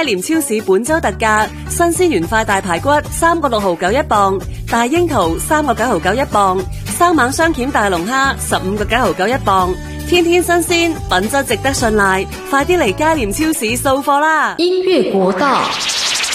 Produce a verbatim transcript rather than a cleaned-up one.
佳廉超市本周特價，新鮮原塊大排骨三個六毫九一磅，大櫻桃三個九毫九一磅，生猛雙鉗大龍蝦十五個九毫九一磅，天天新鮮，品質值得信賴，快啲嚟佳廉超市掃貨啦！ 音樂國道。